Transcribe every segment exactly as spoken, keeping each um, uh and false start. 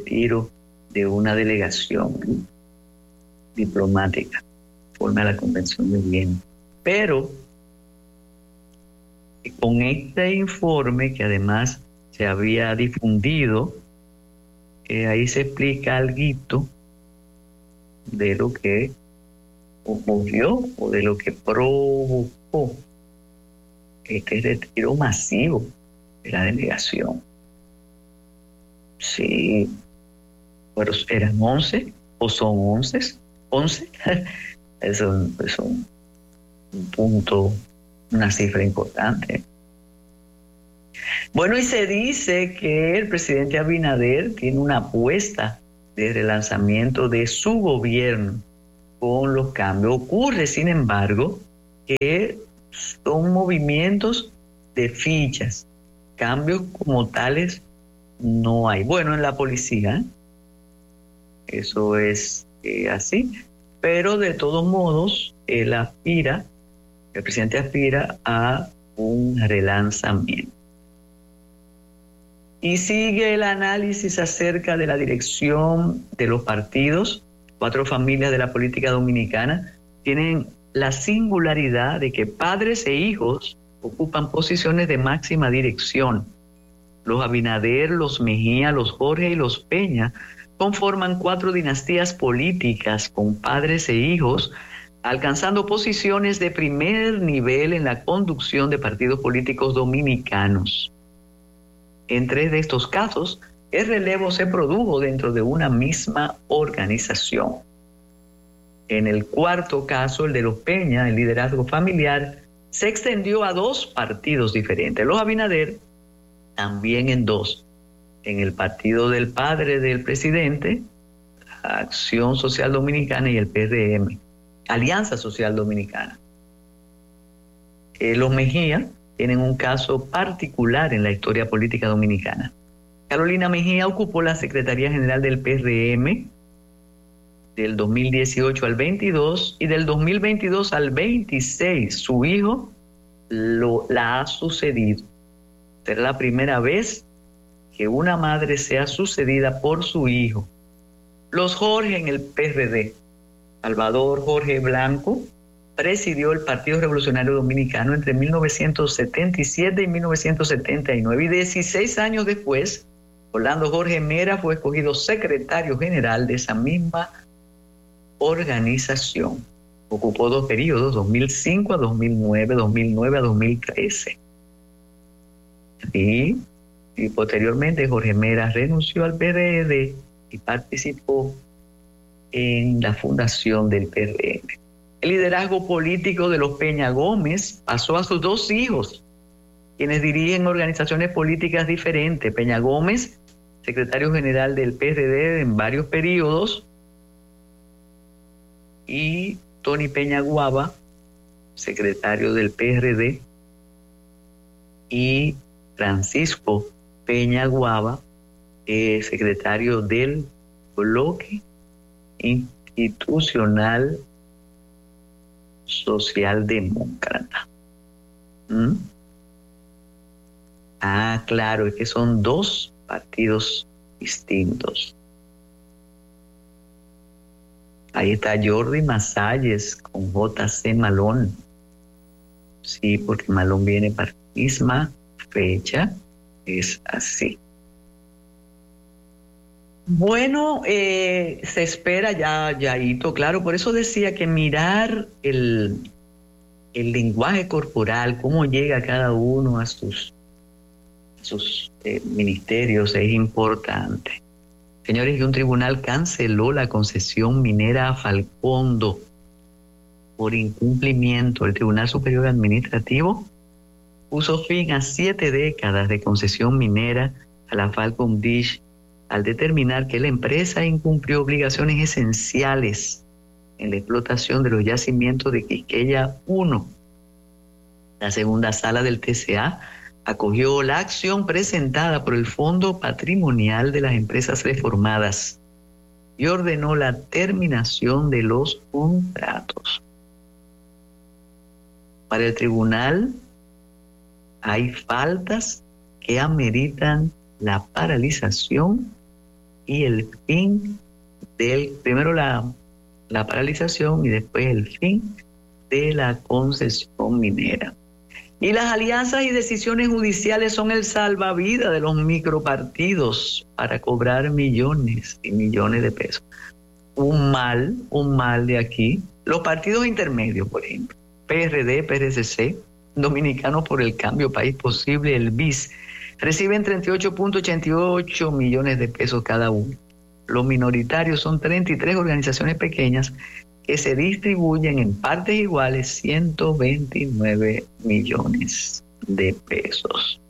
retiro de una delegación diplomática conforme a la Convención de Viena. Pero con este informe, que además se había difundido, eh, ahí se explica algo de lo que ocurrió o de lo que provocó este retiro masivo de la delegación. Sí, bueno, eran once o son once, once. Es un, es un, un punto, una cifra importante. Bueno, y se dice que el presidente Abinader tiene una apuesta de relanzamiento de su gobierno con los cambios. Ocurre, sin embargo, que son movimientos de fichas. Cambios como tales no hay. Bueno, en la policía, eso es eh, así. Pero de todos modos, él aspira, el presidente aspira a un relanzamiento. Y sigue el análisis acerca de la dirección de los partidos. Cuatro familias de la política dominicana tienen la singularidad de que padres e hijos ocupan posiciones de máxima dirección. Los Abinader, los Mejía, los Jorge y los Peña conforman cuatro dinastías políticas con padres e hijos, alcanzando posiciones de primer nivel en la conducción de partidos políticos dominicanos. En tres de estos casos, el relevo se produjo dentro de una misma organización. En el cuarto caso, el de los Peña, el liderazgo familiar se extendió a dos partidos diferentes. Los Abinader también en dos. En el partido del padre del presidente, Acción Social Dominicana, y el P R M, Alianza Social Dominicana. Eh, los Mejía tienen un caso particular en la historia política dominicana. Carolina Mejía ocupó la Secretaría General del P R M del dos mil dieciocho al veintidós y del dos mil veintidós al veintiséis. Su hijo lo, la ha sucedido. Será la primera vez que una madre sea sucedida por su hijo. Los Jorge en el P R D. Salvador Jorge Blanco presidió el Partido Revolucionario Dominicano entre mil novecientos setenta y siete y mil novecientos setenta y nueve, y dieciséis años después, Orlando Jorge Mera fue escogido secretario general de esa misma organización. Ocupó dos periodos, dos mil cinco a dos mil nueve, dos mil nueve a dos mil trece. Y, y posteriormente Jorge Mera renunció al P R D y participó en la fundación del P R M. El liderazgo político de los Peña Gómez pasó a sus dos hijos, quienes dirigen organizaciones políticas diferentes. Peña Gómez, secretario general del P R D en varios periodos, y Tony Peña Guava, secretario del P R D, y Francisco Peña Guava, eh, secretario del Bloque Institucional Socialdemócrata. ¿Mm? Ah, claro, es que son dos partidos distintos. Ahí está Jordi Masalles con J C Malón. Sí, porque Malón viene para la misma fecha. Es así. Bueno, eh, se espera ya, Yaito, claro, por eso decía que mirar el, el lenguaje corporal, cómo llega cada uno a sus, a sus eh, ministerios, es importante. Señores, que un tribunal canceló la concesión minera a Falcondo por incumplimiento. El Tribunal Superior Administrativo puso fin a siete décadas de concesión minera a la Falcon Dish al determinar que la empresa incumplió obligaciones esenciales en la explotación de los yacimientos de Quisqueya uno. La segunda sala del T C A acogió la acción presentada por el Fondo Patrimonial de las Empresas Reformadas y ordenó la terminación de los contratos. Para el tribunal hay faltas que ameritan la paralización y el fin del, primero la, la paralización y después el fin de la concesión minera. Y las alianzas y decisiones judiciales son el salvavidas de los micropartidos para cobrar millones y millones de pesos. Un mal, un mal de aquí. Los partidos intermedios, por ejemplo, P R D, P R S C, Dominicanos por el Cambio, País Posible, el B I S, reciben treinta y ocho punto ochenta y ocho millones de pesos cada uno. Los minoritarios son treinta y tres organizaciones pequeñas que se distribuyen en partes iguales ciento veintinueve millones de pesos.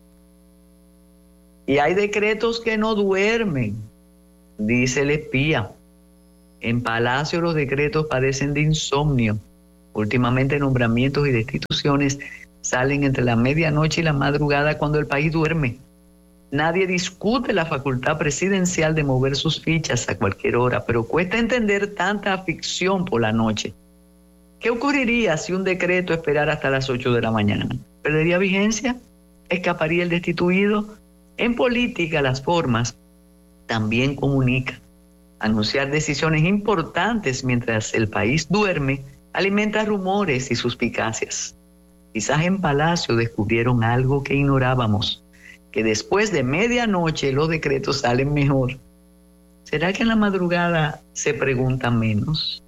Y hay decretos que no duermen, dice el espía. En Palacio los decretos padecen de insomnio. Últimamente nombramientos y destituciones salen entre la medianoche y la madrugada cuando el país duerme. Nadie discute la facultad presidencial de mover sus fichas a cualquier hora, pero cuesta entender tanta ficción por la noche. ¿Qué ocurriría si un decreto esperara hasta las ocho de la mañana? ¿Perdería vigencia? ¿Escaparía el destituido? En política las formas también comunican. Anunciar decisiones importantes mientras el país duerme alimenta rumores y suspicacias. Quizás en Palacio descubrieron algo que ignorábamos, que después de medianoche los decretos salen mejor. ¿Será que en la madrugada se pregunta menos?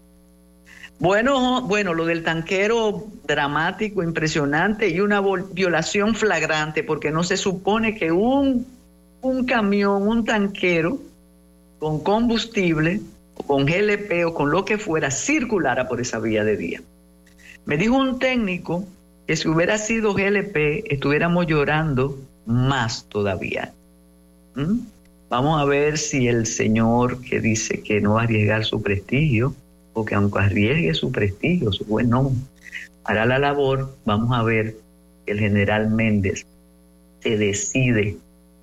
Bueno, bueno, lo del tanquero dramático, impresionante y una violación flagrante, porque no se supone que un, un camión, un tanquero con combustible, o con G L P o con lo que fuera, circulara por esa vía de día. Me dijo un técnico que si hubiera sido G L P estuviéramos llorando más todavía. ¿Mm? Vamos a ver si el señor que dice que no va a arriesgar su prestigio, o que aunque arriesgue su prestigio, su buen nombre, hará la labor. Vamos a ver que el general Méndez se decide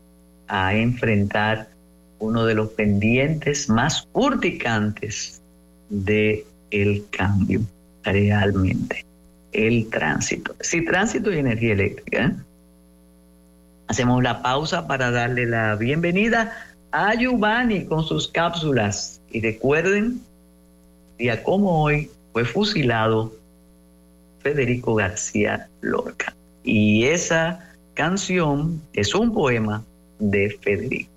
a enfrentar uno de los pendientes más urticantes del cambio, realmente, el tránsito. Sí, tránsito y energía eléctrica, ¿eh? Hacemos la pausa para darle la bienvenida a Giovanni con sus cápsulas. Y recuerden, día como hoy fue fusilado Federico García Lorca. Y esa canción es un poema de Federico.